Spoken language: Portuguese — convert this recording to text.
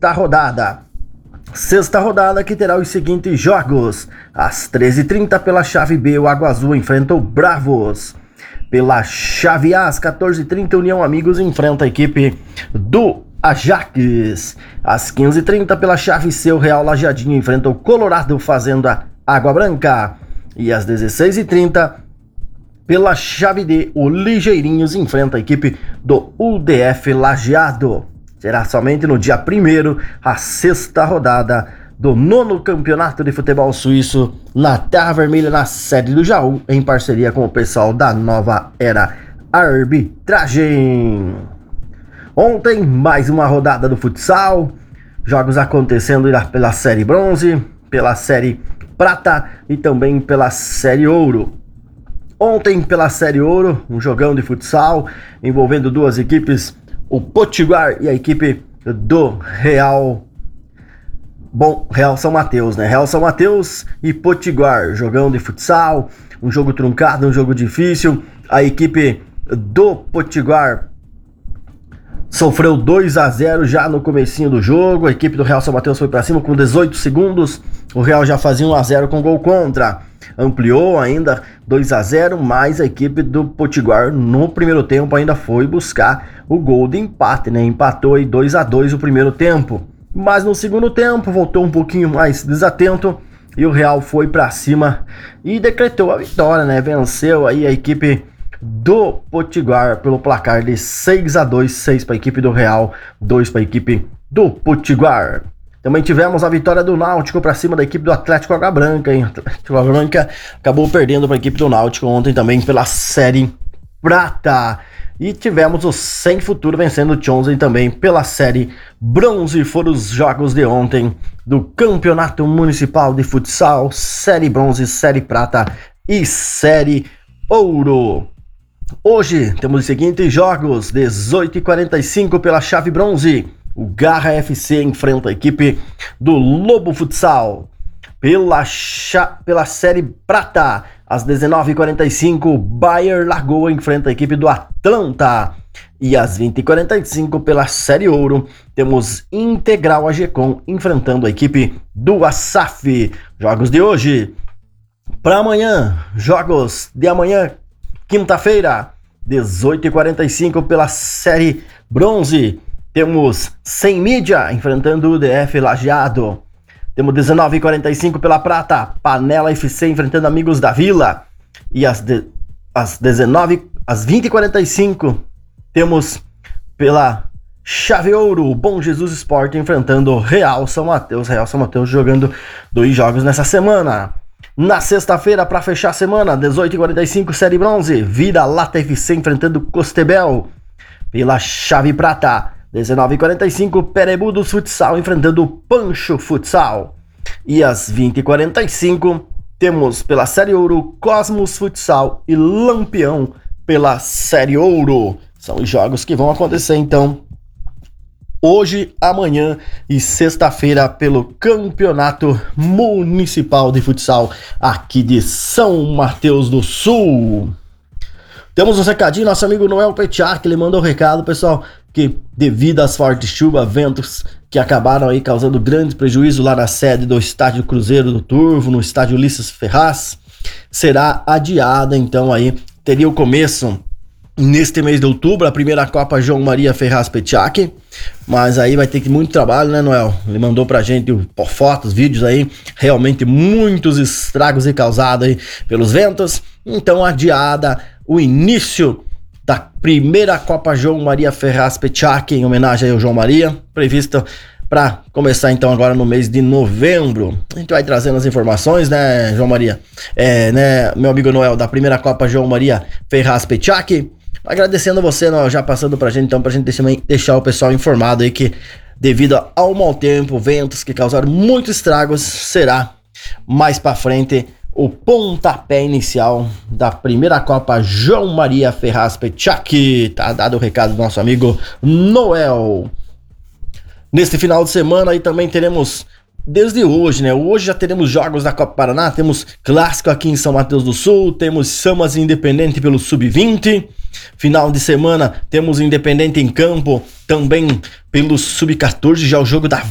sexta rodada. Sexta rodada que terá os seguintes jogos. Às 13h30 pela chave B, o Água Azul enfrenta o Bravos. Pela chave A, às 14h30, União Amigos enfrenta a equipe do Ajax. Às 15h30 pela chave C, o Real Lajeadinho enfrenta o Colorado Fazenda Água Branca. E às 16h30 pela chave D, o Ligeirinhos enfrenta a equipe do UDF Lajeado. Será somente no dia 1º, a sexta rodada do 9º Campeonato de Futebol Suíço na Terra Vermelha, na sede do Jaú, em parceria com o pessoal da Nova Era Arbitragem. Ontem, mais uma rodada do futsal, jogos acontecendo pela Série Bronze, pela Série Prata e também pela Série Ouro. Ontem, pela Série Ouro, um jogão de futsal envolvendo duas equipes, o Potiguar e a equipe do Real São Mateus, né? Real São Mateus e Potiguar, jogão de futsal, um jogo truncado, um jogo difícil. A equipe do Potiguar sofreu 2-0 já no comecinho do jogo. A equipe do Real São Mateus foi para cima com 18 segundos. O Real já fazia 1-0 com gol contra. Ampliou ainda 2-0, mas a equipe do Potiguar no primeiro tempo ainda foi buscar o gol de empate, né? Empatou aí 2-2 o primeiro tempo. Mas no segundo tempo voltou um pouquinho mais desatento e o Real foi para cima e decretou a vitória, né? Venceu aí a equipe do Potiguar pelo placar de 6-2, 6 para a equipe do Real, 2 para a equipe do Potiguar. Também tivemos a vitória do Náutico para cima da equipe do Atlético Água Branca, hein? O Atlético Água Branca acabou perdendo para a equipe do Náutico ontem também pela Série Prata. E tivemos o Sem Futuro vencendo o Tchonzen também pela Série Bronze. Foram os jogos de ontem do Campeonato Municipal de Futsal, Série Bronze, Série Prata e Série Ouro. Hoje temos os seguintes jogos: 18h45 pela chave Bronze, o Garra FC enfrenta a equipe do Lobo Futsal. Pela Série Prata, às 19h45, o Bayer Lagoa enfrenta a equipe do Atlanta. E às 20h45, pela Série Ouro, temos Integral AGCOM enfrentando a equipe do Asaf. Jogos de hoje. Para amanhã, jogos de amanhã, quinta-feira, 18h45 pela Série Bronze. Temos Sem Mídia enfrentando o UDF Lajeado. Temos 19h45 pela Prata, Panela FC enfrentando Amigos da Vila. E às 20h45 temos pela chave Ouro, o Bom Jesus Sport enfrentando o Real São Mateus. Real São Mateus jogando 2 jogos nessa semana. Na sexta-feira, para fechar a semana, 18h45, Série Bronze, Vira Lata FC enfrentando Costebel. Pela chave Prata, 19h45, Perebudos Futsal enfrentando o Pancho Futsal. E às 20h45, temos pela Série Ouro, Cosmos Futsal e Lampião pela Série Ouro. São os jogos que vão acontecer então hoje, amanhã e sexta-feira pelo Campeonato Municipal de Futsal aqui de São Mateus do Sul. Temos um recadinho, nosso amigo Noel Petiac, ele mandou um recado, pessoal, que devido às fortes chuvas, ventos que acabaram aí causando grande prejuízo lá na sede do Estádio Cruzeiro do Turvo, no Estádio Ulisses Ferraz, será adiada, então aí teria o começo neste mês de outubro, a primeira Copa João Maria Ferraz Petiac, mas aí vai ter que muito trabalho, né, Noel? Ele mandou pra gente fotos, vídeos aí, realmente muitos estragos causados aí pelos ventos, então adiada o início da primeira Copa João Maria Ferraz Petiac, em homenagem ao João Maria, prevista para começar então agora no mês de novembro. A gente vai trazendo as informações, né, João Maria? Né, meu amigo Noel, da primeira Copa João Maria Ferraz Petiac. Agradecendo a você, Noel, já passando pra gente, então, pra gente deixar o pessoal informado aí que, devido ao mau tempo, ventos que causaram muitos estragos, será mais pra frente o pontapé inicial da primeira Copa João Maria Ferraz Petiac. Tá dado o recado do nosso amigo Noel. Neste final de semana aí também teremos, desde hoje, né? Hoje já teremos jogos da Copa Paraná, temos clássico aqui em São Mateus do Sul, temos Samas Independente pelo Sub-20. Final de semana temos Independente em campo também pelo Sub-14, já o jogo da